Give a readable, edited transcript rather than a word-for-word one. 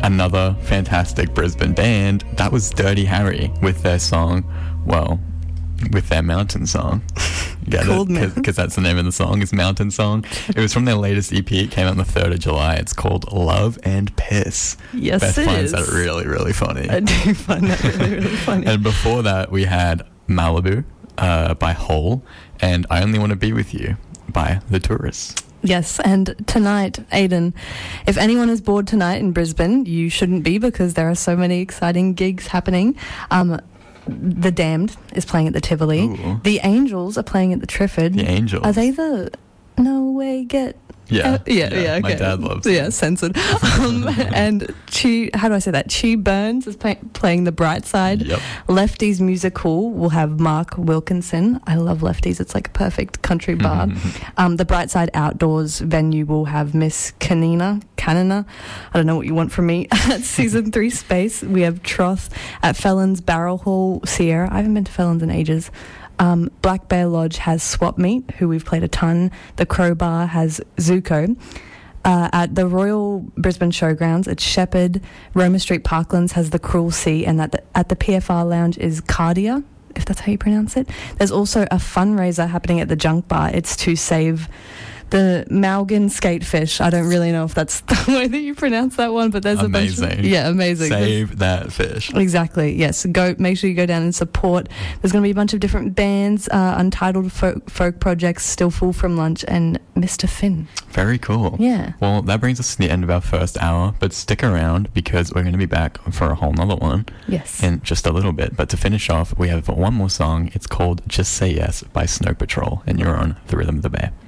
Another fantastic Brisbane band, that was Dirty Harry with their song, with their Mountain Song. Get Called it? Because that's the name of the song, is Mountain Song. It was from their latest EP. It came out on the 3rd of July. It's called Love and Piss. Yes, Beth it finds is. that really, really funny. I do find that really, really funny. And before that, we had Malibu by Hole and I Only Want to Be With You by The Tourists. Yes, and tonight, Aidan, if anyone is bored tonight in Brisbane, you shouldn't be, because there are so many exciting gigs happening. The Damned is playing at the Tivoli. Ooh. The Angels are playing at the Triffid. The Angels. Are they the No Way Get... Yeah. Yeah, okay. My dad loves it. Yeah, censored. And how do I say that? Chi Burns is playing The Bright Side. Yep. Lefties Musical will have Mark Wilkinson. I love Lefties. It's like a perfect country bar. The Bright Side Outdoors venue will have Miss Canina. I don't know what you want from me. At Season 3 Space, we have Troth. At Felons Barrel Hall, Sierra. I haven't been to Felons in ages. Black Bear Lodge has Swap Meet, who we've played a ton. The Crowbar has Zuko. At the Royal Brisbane Showgrounds, it's Shepherd. Roma Street Parklands has The Cruel Sea, and at the PFR Lounge is Cardia, if that's how you pronounce it. There's also a fundraiser happening at the Junk Bar. It's to save the Malgan Skatefish. I don't really know if that's the way that you pronounce that one, but there's amazing. a bunch of... Yeah, amazing. Save that fish. Exactly, yes. Make sure you go down and support. There's going to be a bunch of different bands, Untitled folk projects, Still Full from Lunch, and Mr. Finn. Very cool. Yeah. Well, that brings us to the end of our first hour, but stick around because we're going to be back for a whole nother one. Yes. In just a little bit. But to finish off, we have one more song. It's called Just Say Yes by Snow Patrol, and you're on The Rhythm of the Bear.